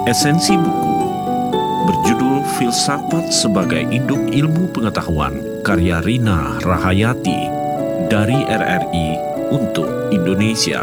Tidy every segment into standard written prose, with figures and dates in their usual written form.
Esensi buku berjudul Filsafat sebagai Induk Ilmu Pengetahuan karya Rina Rahayati dari RRI untuk Indonesia.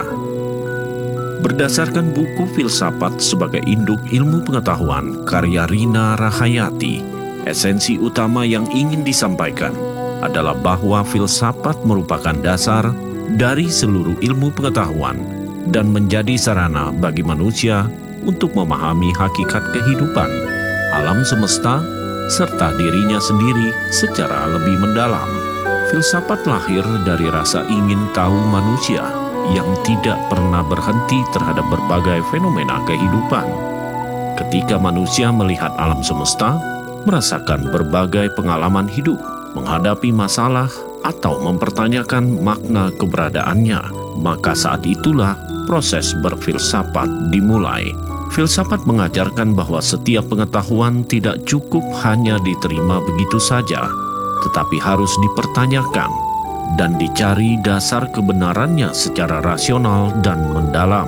Berdasarkan buku Filsafat sebagai Induk Ilmu Pengetahuan karya Rina Rahayati, esensi utama yang ingin disampaikan adalah bahwa filsafat merupakan dasar dari seluruh ilmu pengetahuan dan menjadi sarana bagi manusia untuk memahami hakikat kehidupan, alam semesta, serta dirinya sendiri secara lebih mendalam. Filsafat lahir dari rasa ingin tahu manusia yang tidak pernah berhenti terhadap berbagai fenomena kehidupan. Ketika manusia melihat alam semesta, merasakan berbagai pengalaman hidup, menghadapi masalah, atau mempertanyakan makna keberadaannya, maka saat itulah proses berfilsafat dimulai. Filsafat mengajarkan bahwa setiap pengetahuan tidak cukup hanya diterima begitu saja, tetapi harus dipertanyakan dan dicari dasar kebenarannya secara rasional dan mendalam.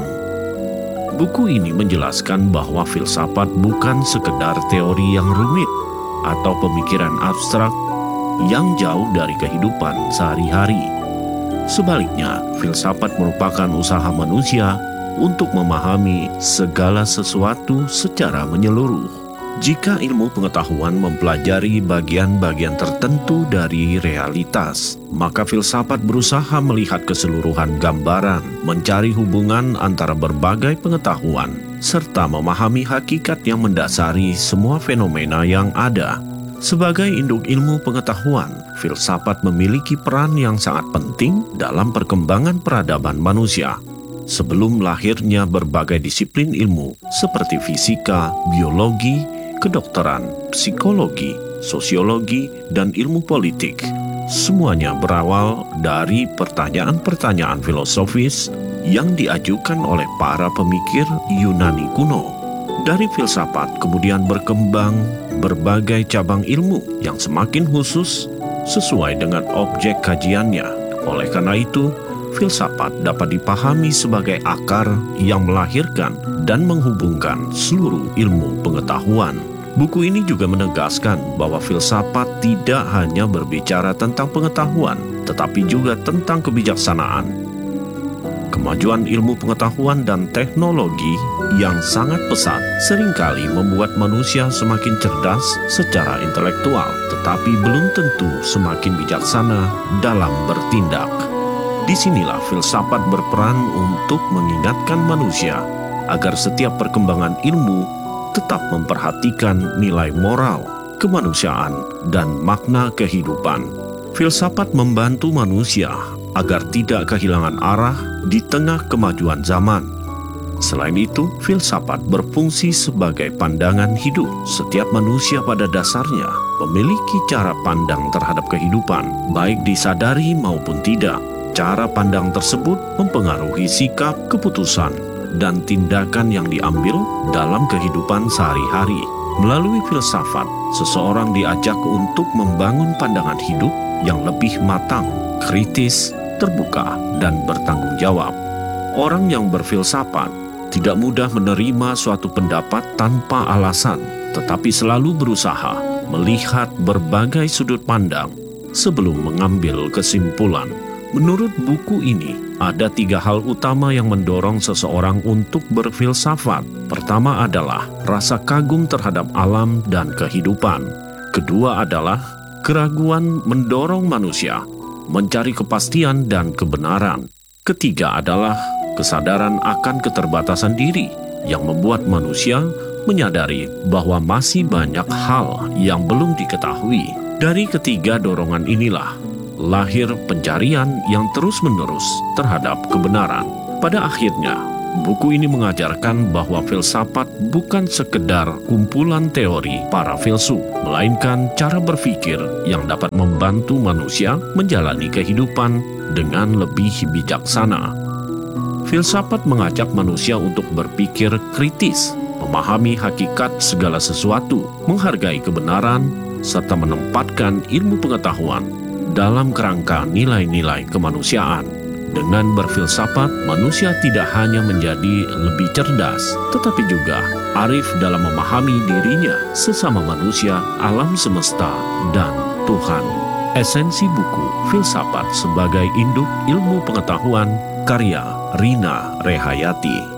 Buku ini menjelaskan bahwa filsafat bukan sekedar teori yang rumit atau pemikiran abstrak yang jauh dari kehidupan sehari-hari. Sebaliknya, filsafat merupakan usaha manusia untuk memahami segala sesuatu secara menyeluruh. Jika ilmu pengetahuan mempelajari bagian-bagian tertentu dari realitas, maka filsafat berusaha melihat keseluruhan gambaran, mencari hubungan antara berbagai pengetahuan, serta memahami hakikat yang mendasari semua fenomena yang ada. Sebagai induk ilmu pengetahuan, filsafat memiliki peran yang sangat penting dalam perkembangan peradaban manusia. Sebelum lahirnya berbagai disiplin ilmu seperti fisika, biologi, kedokteran, psikologi, sosiologi, dan ilmu politik, semuanya berawal dari pertanyaan-pertanyaan filosofis yang diajukan oleh para pemikir Yunani kuno. Dari filsafat kemudian berkembang berbagai cabang ilmu yang semakin khusus sesuai dengan objek kajiannya. Oleh karena itu, filsafat dapat dipahami sebagai akar yang melahirkan dan menghubungkan seluruh ilmu pengetahuan. Buku ini juga menegaskan bahwa filsafat tidak hanya berbicara tentang pengetahuan, tetapi juga tentang kebijaksanaan. Kemajuan ilmu pengetahuan dan teknologi yang sangat pesat seringkali membuat manusia semakin cerdas secara intelektual, tetapi belum tentu semakin bijaksana dalam bertindak. Disinilah filsafat berperan untuk mengingatkan manusia agar setiap perkembangan ilmu tetap memperhatikan nilai moral, kemanusiaan, dan makna kehidupan. Filsafat membantu manusia agar tidak kehilangan arah di tengah kemajuan zaman. Selain itu, filsafat berfungsi sebagai pandangan hidup. Setiap manusia pada dasarnya memiliki cara pandang terhadap kehidupan, baik disadari maupun tidak. Cara pandang tersebut mempengaruhi sikap, keputusan, dan tindakan yang diambil dalam kehidupan sehari-hari. Melalui filsafat, seseorang diajak untuk membangun pandangan hidup yang lebih matang, kritis, terbuka, dan bertanggung jawab. Orang yang berfilsafat tidak mudah menerima suatu pendapat tanpa alasan, tetapi selalu berusaha melihat berbagai sudut pandang sebelum mengambil kesimpulan. Menurut buku ini, ada 3 hal utama yang mendorong seseorang untuk berfilsafat. Pertama adalah rasa kagum terhadap alam dan kehidupan. Kedua adalah keraguan mendorong manusia mencari kepastian dan kebenaran. Ketiga adalah kesadaran akan keterbatasan diri yang membuat manusia menyadari bahwa masih banyak hal yang belum diketahui. Dari ketiga dorongan inilah lahir pencarian yang terus-menerus terhadap kebenaran. Pada akhirnya, buku ini mengajarkan bahwa filsafat bukan sekedar kumpulan teori para filsuf, melainkan cara berpikir yang dapat membantu manusia menjalani kehidupan dengan lebih bijaksana. Filsafat mengajak manusia untuk berpikir kritis, memahami hakikat segala sesuatu, menghargai kebenaran, serta menempatkan ilmu pengetahuan dalam kerangka nilai-nilai kemanusiaan. Dengan berfilsafat, manusia tidak hanya menjadi lebih cerdas, tetapi juga arif dalam memahami dirinya, sesama manusia, alam semesta, dan Tuhan. Esensi buku Filsafat sebagai Induk Ilmu Pengetahuan, karya Rina Rehayati.